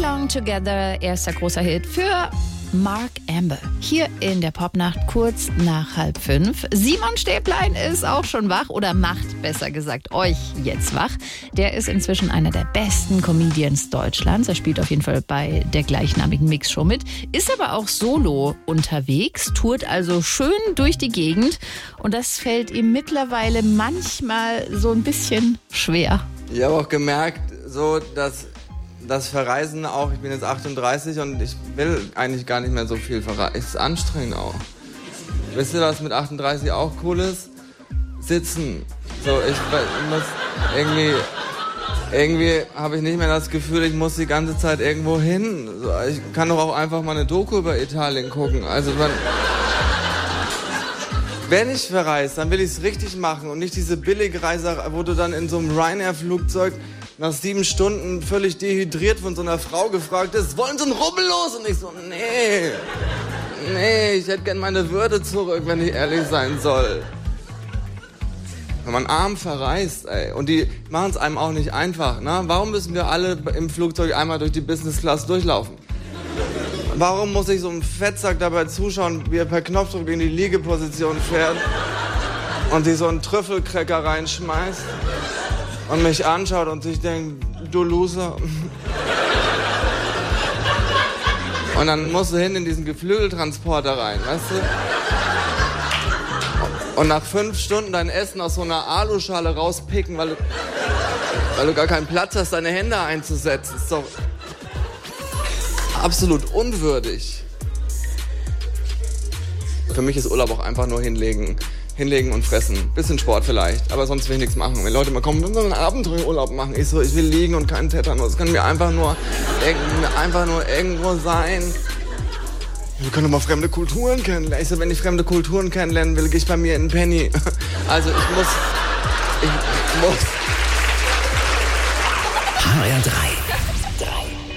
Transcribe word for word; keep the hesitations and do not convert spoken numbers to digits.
Long Together, erster großer Hit für Mark Amber. Hier in der Popnacht kurz nach halb fünf. Simon Stäblein ist auch schon wach oder macht, besser gesagt, euch jetzt wach. Der ist inzwischen einer der besten Comedians Deutschlands. Er spielt auf jeden Fall bei der gleichnamigen Mixshow mit, ist aber auch solo unterwegs, tourt also schön durch die Gegend und das fällt ihm mittlerweile manchmal so ein bisschen schwer. Ich habe auch gemerkt, so dass das Verreisen auch, ich bin jetzt achtunddreißig und ich will eigentlich gar nicht mehr so viel verreisen. Es ist anstrengend auch. Wisst ihr, was mit achtunddreißig auch cool ist? Sitzen. So, ich, ich muss irgendwie, irgendwie habe ich nicht mehr das Gefühl, ich muss die ganze Zeit irgendwo hin. So, ich kann doch auch einfach mal eine Doku über Italien gucken. Also man, wenn ich verreise, dann will ich es richtig machen und nicht diese Billigreise, wo du dann in so einem Ryanair-Flugzeug nach sieben Stunden völlig dehydriert von so einer Frau gefragt ist, wollen Sie einen Rubbel los? Und ich so, nee, nee, ich hätte gern meine Würde zurück, wenn ich ehrlich sein soll. Wenn man arm verreist, ey, und die machen es einem auch nicht einfach, ne? Warum müssen wir alle im Flugzeug einmal durch die Business Class durchlaufen? Warum muss ich so einem Fettsack dabei zuschauen, wie er per Knopfdruck in die Liegeposition fährt und sich so einen Trüffelcracker reinschmeißt? Und mich anschaut und sich denkt, du Loser. Und dann musst du hin in diesen Geflügeltransporter rein, weißt du? Und nach fünf Stunden dein Essen aus so einer Aluschale rauspicken, weil du, weil du gar keinen Platz hast, deine Hände einzusetzen. Ist doch absolut unwürdig. Für mich ist Urlaub auch einfach nur hinlegen. Hinlegen und fressen. Bisschen Sport vielleicht, aber sonst will ich nichts machen. Wenn Leute mal kommen, wir sollen einen Abenteuerurlaub machen. Ich so, ich will liegen und keinen Tetanus. Es kann mir einfach nur, einfach nur irgendwo sein. Wir können doch mal fremde Kulturen kennenlernen. Ich so, wenn ich fremde Kulturen kennenlernen will, gehe ich bei mir in Penny. Also ich muss, ich muss. H R drei.